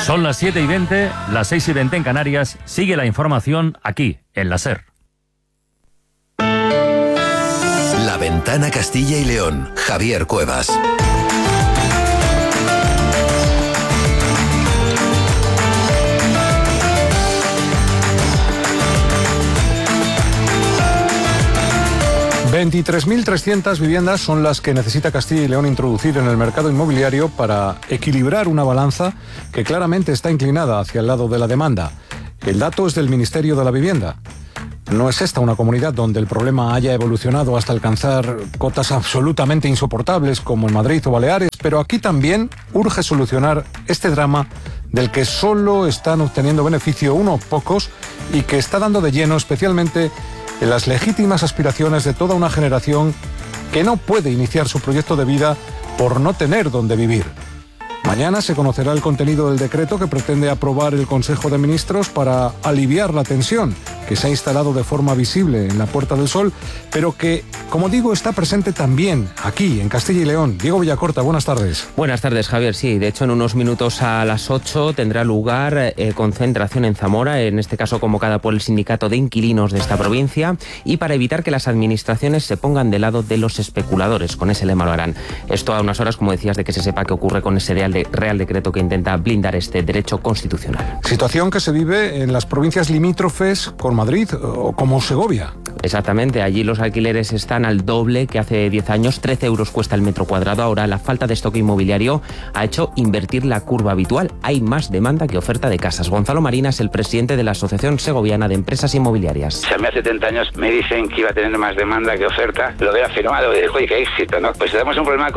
Son las 7:20, las 6:20 en Canarias. Sigue la información aquí, en la SER. La Ventana Castilla y León. Javier Cuevas. $23.300 viviendas son las que necesita Castilla y León introducir en el mercado inmobiliario para equilibrar una balanza que claramente está inclinada hacia el lado de la demanda. El dato es del Ministerio de la Vivienda. No es esta una comunidad donde el problema haya evolucionado hasta alcanzar cotas absolutamente insoportables como en Madrid o Baleares, pero aquí también urge solucionar este drama del que solo están obteniendo beneficio unos pocos y que está dando de lleno especialmente en las legítimas aspiraciones de toda una generación que no puede iniciar su proyecto de vida por no tener dónde vivir. Mañana se conocerá el contenido del decreto que pretende aprobar el Consejo de Ministros para aliviar la tensión que se ha instalado de forma visible en la Puerta del Sol, pero que, como digo, está presente también aquí, en Castilla y León. Diego Villacorta, buenas tardes. Buenas tardes, Javier. Sí, de hecho, en unos minutos a las 8 tendrá lugar concentración en Zamora, en este caso convocada por el Sindicato de Inquilinos de esta provincia, y para evitar que las administraciones se pongan del lado de los especuladores. Con ese lema lo harán. Esto a unas horas, como decías, de que se sepa qué ocurre con ese Real Decreto que intenta blindar este derecho constitucional. Situación que se vive en las provincias limítrofes con Madrid o como Segovia. Exactamente, allí los alquileres están al doble que hace 10 años, 13 euros cuesta el metro cuadrado. Ahora la falta de stock inmobiliario ha hecho invertir la curva habitual. Hay más demanda que oferta de casas. Gonzalo Marina es el presidente de la Asociación Segoviana de Empresas Inmobiliarias. Si a mí hace 70 años me dicen que iba a tener más demanda que oferta, lo hubiera firmado y digo, oye, qué éxito, ¿no? Pues estamos en un problema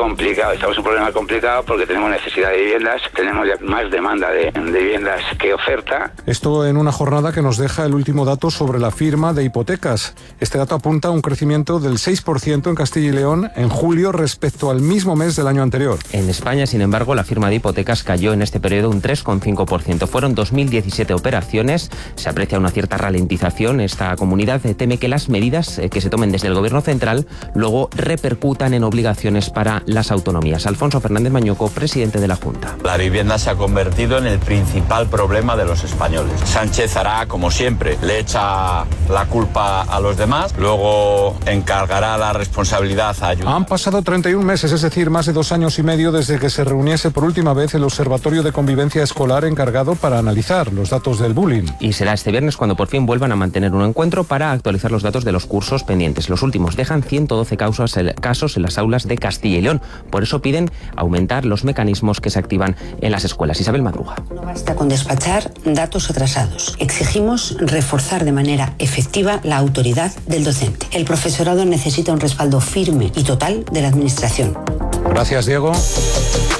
complicado porque tenemos necesidad de viviendas, tenemos ya más demanda de viviendas que oferta. Esto en una jornada que nos deja el último dato sobre la firma de hipotecas. Este dato apunta a un crecimiento del 6% en Castilla y León en julio respecto al mismo mes del año anterior. En España, sin embargo, la firma de hipotecas cayó en este periodo un 3,5%. Fueron 2.017 operaciones. Se aprecia una cierta ralentización. Esta comunidad teme que las medidas que se tomen desde el Gobierno central luego repercutan en obligaciones para las autonomías. Alfonso Fernández Mañuco, presidente de la Junta. La vivienda se ha convertido en el principal problema de los españoles. Sánchez hará, como siempre, le echa la culpa a los demás, luego encargará la responsabilidad a ayudar. Han pasado 31 meses, es decir, más de 2 años y medio desde que se reuniese por última vez el Observatorio de Convivencia Escolar encargado para analizar los datos del bullying. Y será este viernes cuando por fin vuelvan a mantener un encuentro para actualizar los datos de los cursos pendientes. Los últimos dejan 112 casos en las aulas de Castilla y León. Por eso piden aumentar los mecanismos que se activan en las escuelas. Isabel Madruga. No basta con despachar datos atrasados. Exigimos reforzar de manera efectiva la autoridad del docente. El profesorado necesita un respaldo firme y total de la administración. Gracias, Diego.